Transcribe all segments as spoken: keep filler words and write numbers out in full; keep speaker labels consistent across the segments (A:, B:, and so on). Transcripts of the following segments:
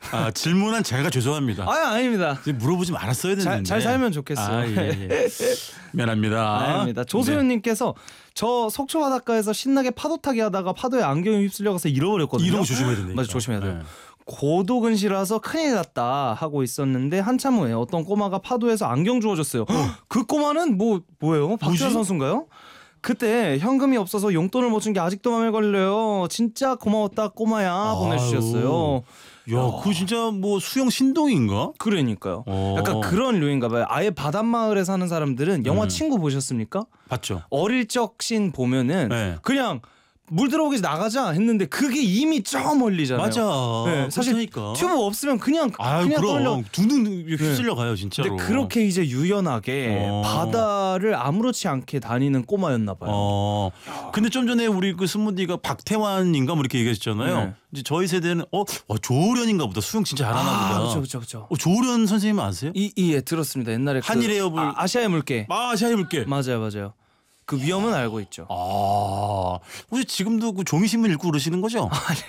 A: 아, 질문한 제가 죄송합니다.
B: 아, 아닙니다.
A: 물어보지 말았어야 됐는데.
B: 잘, 잘 살면 좋겠어요.
A: 아, 예, 예. 미안합니다.
B: 아닙니다. 조소연님께서 네. 저 속초 바닷가에서 신나게 파도 타기 하다가 파도에 안경이 휩쓸려가서 잃어버렸거든요.
A: 이런 거 조심해야 된다.
B: 맞아, 조심해야 돼요. 네. 고도근시라서 큰일 났다 하고 있었는데 한참 후에 어떤 꼬마가 파도에서 안경 주워줬어요. 그 꼬마는 뭐 뭐예요? 박주환 선수인가요? 그때 현금이 없어서 용돈을 못 준 게 아직도 맘에 걸려요. 진짜 고마웠다 꼬마야 아유. 보내주셨어요.
A: 야, 야, 그거 진짜 뭐 수영 신동인가?
B: 그러니까요.
A: 어.
B: 약간 그런 류인가 봐요. 아예 바닷마을에 사는 사람들은 영화 음. 친구 보셨습니까?
A: 봤죠.
B: 어릴 적 씬 보면은
A: 네.
B: 그냥 물 들어오기 나가자 했는데 그게 이미 저 멀리잖아요.
A: 맞아.
B: 네, 사실
A: 그러니까.
B: 튜브 없으면 그냥
A: 아유,
B: 그냥
A: 그럼
B: 떨려.
A: 둥둥 휩쓸려 가요 진짜로.
B: 근데 그렇게 이제 유연하게 어. 바다를 아무렇지 않게 다니는 꼬마였나 봐요.
A: 어. 근데 좀 전에 우리 그 스무디가 박태환인가 뭐 이렇게 얘기했잖아요. 네. 이제 저희 세대는 어, 어 조련인가 보다. 수영 진짜 잘하나
B: 아,
A: 보다.
B: 그렇죠, 그렇죠, 그렇죠.
A: 어, 조련 선생님 아세요?
B: 이, 이 예, 들었습니다. 옛날에
A: 한일에어블
B: 그, 아, 아시아의 물개.
A: 아, 아시아의 물개.
B: 맞아요, 맞아요. 그 위험은 알고 있죠.
A: 아, 혹시 지금도 그 종이 신문 읽고 그러시는 거죠?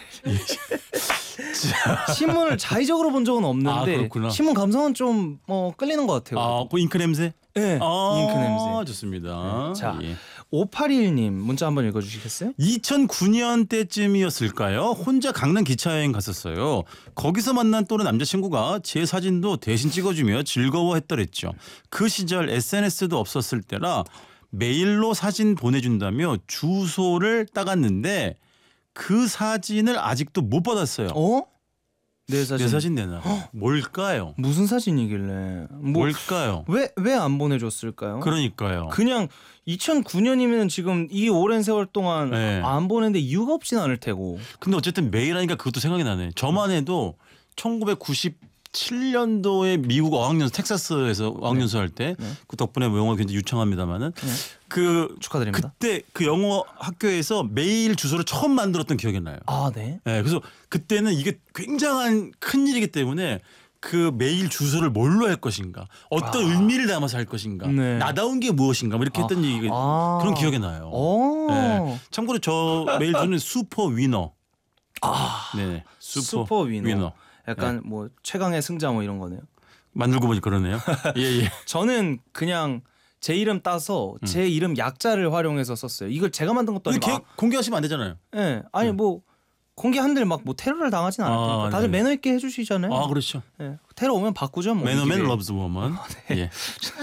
B: 신문을 자의적으로 본 적은 없는데 아, 신문 감성은 좀 뭐 끌리는 것 같아요.
A: 아, 그 잉크 냄새?
B: 네,
A: 아,
B: 잉크 냄새.
A: 좋습니다.
B: 네. 자,
A: 예.
B: 오팔이일 님 문자 한번 읽어주시겠어요?
A: 이천구 년 때쯤이었을까요? 혼자 강릉 기차여행 갔었어요. 거기서 만난 또래 남자친구가 제 사진도 대신 찍어주며 즐거워했더랬죠. 그 시절 에스엔에스도 없었을 때라 메일로 사진 보내준다며 주소를 따갔는데 그 사진을 아직도 못 받았어요.
B: 어? 내 사진.
A: 내 사진 내놔. 뭘까요?
B: 무슨 사진이길래? 뭐,
A: 뭘까요?
B: 왜 왜 안 보내줬을까요?
A: 그러니까요.
B: 그냥 이천구 년이면 지금 이 오랜 세월 동안
A: 네.
B: 안 보냈는데 이유가 없진 않을 테고.
A: 근데 어쨌든 메일 하니까 그것도 생각이 나네. 저만 해도 천구백구십칠 년도에 미국 어학연수 텍사스에서 어학연수 네. 할 때 그 네. 덕분에 뭐 영어 굉장히 유창합니다만은 네. 그
B: 축하드립니다.
A: 그때 그 영어 학교에서 메일 주소를 처음 만들었던 기억이 나요.
B: 아, 네.
A: 네. 그래서 그때는 이게 굉장한 큰 일이기 때문에 그 메일 주소를 뭘로 할 것인가, 어떤 아. 의미를 담아서 할 것인가, 네. 나다운 게 무엇인가, 뭐 이렇게 했던 아. 얘기 아. 그런 기억이 나요. 네. 참고로 저 메일 주소는 슈퍼 위너.
B: 아,
A: 네,
B: 슈퍼, 슈퍼 위너. 위너. 약간 네. 뭐 최강의 승자 뭐 이런 거네요.
A: 만들고 보니 그러네요. 예, 예.
B: 저는 그냥 제 이름 따서 음. 제 이름 약자를 활용해서 썼어요. 이걸 제가 만든 것도 아니고
A: 아, 공개하시면 안 되잖아요.
B: 예, 네. 아니 음. 뭐 공개한들 막 뭐 테러를 당하진 않을 테니까 아, 다들 네. 매너 있게 해주시잖아요.
A: 아, 그렇죠.
B: 네. 테러 오면 바꾸죠. 뭐
A: 매너맨 러브즈 워먼. 네. 예.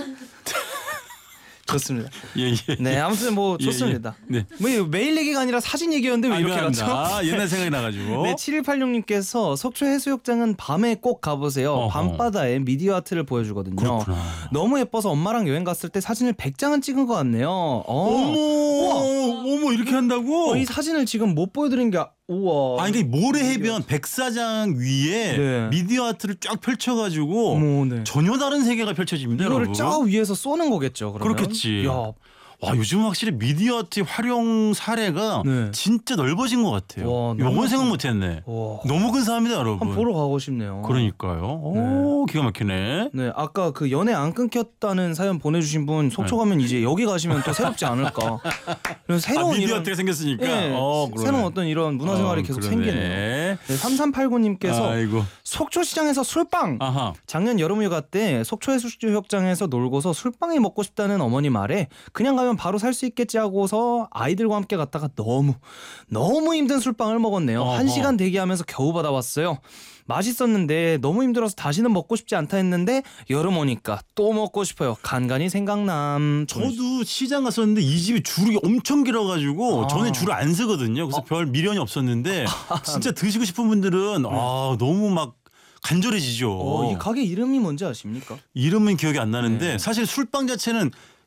B: 좋습니다.
A: 예, 예.
B: 네, 아무튼 뭐 좋습니다.
A: 예, 예. 네.
B: 뭐 메일 얘기가 아니라 사진 얘기였는데 왜 아, 이렇게 갔죠?
A: 아, 옛날 생각이 나가지고.
B: 네, 칠일팔육 님께서 속초 해수욕장은 밤에 꼭 가보세요. 어허. 밤바다에 미디어 아트를 보여주거든요.
A: 그렇구나.
B: 너무 예뻐서 엄마랑 여행 갔을 때 사진을 백 장은 찍은 것 같네요. 어.
A: 어머, 우와. 어머 이렇게 한다고?
B: 어, 이 사진을 지금 못 보여드린 게 우와.
A: 아니 그러니까 모래 해변 백사장 위에 네. 미디어 아트를 쫙 펼쳐가지고 어머, 네. 전혀 다른 세계가 펼쳐집니다.
B: 이거를
A: 여러분.
B: 저 위에서 쏘는 거겠죠. 그러면?
A: 그렇겠지.
B: 야.
A: 와, 요즘 확실히 미디어 아트 활용 사례가 네. 진짜 넓어진 것 같아요. 요건 생각 못했네. 와. 너무 근사합니다, 여러분.
B: 한번 보러 가고 싶네요.
A: 그러니까요. 오, 네. 기가 막히네.
B: 네, 아까 그 연애 안 끊겼다는 사연 보내주신 분 속초 가면 네. 이제 여기 가시면 또 새롭지 않을까. 새로운
A: 아, 미디어
B: 이런,
A: 아트가 생겼으니까.
B: 네,
A: 어,
B: 새로운 어떤 이런 문화생활이 어, 계속 그러네. 생기네요. 네, 삼삼팔구 님께서 아이고. 속초시장에서 술빵. 아하. 작년 여름휴가 때 속초 해수욕장에서 놀고서 술빵이 먹고 싶다는 어머니 말에 그냥 가면 바로 살 수 있겠지 하고서 아이들과 함께 갔다가 너무 너무 힘든 술빵을 먹었네요. 어허. 한 시간 대기하면서 겨우 받아왔어요. 맛있었는데 너무 힘들어서 다시는 먹고 싶지 않다 했는데 여름 오니까 또 먹고 싶어요. 간간히 생각남.
A: 저도 시장 갔었는데 이 집이 줄이 엄청 길어가지고 아. 저는 줄을 안 서거든요. 그래서 어. 별 미련이 없었는데 진짜 드시고 싶은 분들은 아, 너무 막 간절해지죠.
B: 어, 이 가게 이름이 뭔지 아십니까?
A: 이름은 기억이 안 나는데 네. 사실 술빵 자체는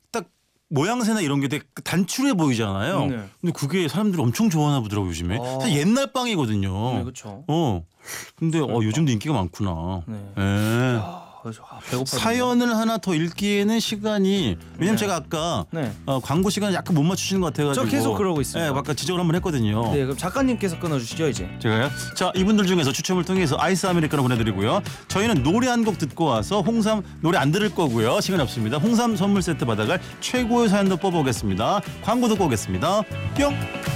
A: 모양새나 이런 게 되게 단출해 보이잖아요. 네. 근데 그게 사람들이 엄청 좋아하나 보더라고요, 요즘에. 아. 사실 옛날 빵이거든요.
B: 네, 그렇죠.
A: 어. 근데 어, 요즘도 인기가 많구나. 네. 네.
B: 아, 배고파.
A: 사연을 하나 더 읽기에는 시간이 왜냐면 네. 제가 아까 네. 어, 광고 시간 약간 못 맞추시는 것 같아가지고
B: 저 계속 그러고 있습니다.
A: 네, 아까 지적을 한번 했거든요.
B: 네, 그럼 작가님께서 끊어주시죠 이제.
A: 제가요? 자, 이분들 중에서 추첨을 통해서 아이스 아메리카노 보내드리고요. 저희는 노래 한 곡 듣고 와서 홍삼 노래 안 들을 거고요. 시간이 없습니다. 홍삼 선물 세트 받아갈 최고의 사연도 뽑아보겠습니다. 광고 듣고 오겠습니다. 뿅.